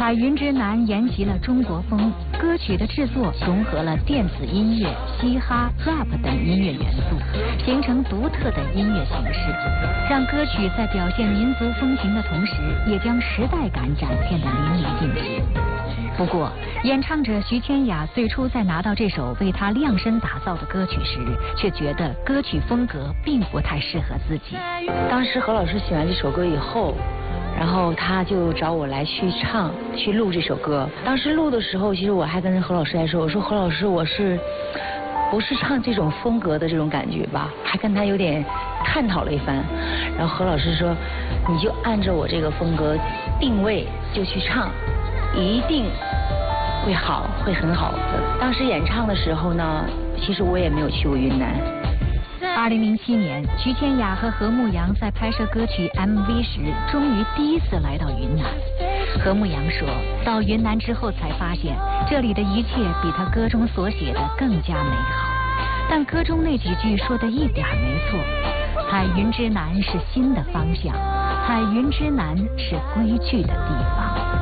海云之南沿袭了中国风，歌曲的制作融合了电子音乐、嘻哈、rap 等音乐元素，形成独特的音乐形式，让歌曲在表现民族风情的同时，也将时代感展现得淋漓尽致。不过，演唱者徐千雅最初在拿到这首为她量身打造的歌曲时，却觉得歌曲风格并不太适合自己。 当时何老师写完这首歌以后，然后他就找我来去录这首歌。当时录的时候，其实我还跟何老师来说，我说何老师，我不是唱这种风格的这种感觉吧，还跟他有点探讨了一番。然后何老师说，你就按照我这个风格定位就去唱，一定会好，会很好的。当时演唱的时候呢，其实我也没有去过云南。 2007年，徐千雅和何牧阳在拍摄歌曲 MV 时，终于第一次来到云南。何牧阳说，到云南之后才发现，这里的一切比他歌中所写的更加美好。但歌中那几句说的一点没错，海云之南是新的方向，海云之南是归去的地方。